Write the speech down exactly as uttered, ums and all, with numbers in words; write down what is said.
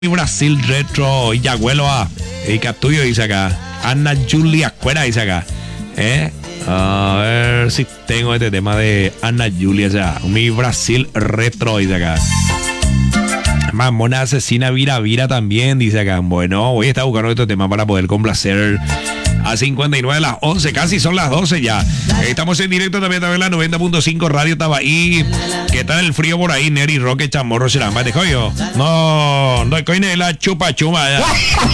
Brasil Retro y abuelo a y tuyo dice acá. Ana Julia Cuera dice acá. ¿Eh? A ver si tengo este tema de Ana Julia. O sea, mi Brasil Retro dice acá. Mamona Asesina Vira Vira también dice acá. Bueno, voy a estar buscando este tema para poder complacer a cincuenta y nueve de las once, casi son las doce ya. Estamos en directo también, también la noventa punto cinco Radio Tabaí. ¿Qué tal el frío por ahí? Neri Roque Chamorro Seramba, te joyo. No, no hay coine la chupa chuma.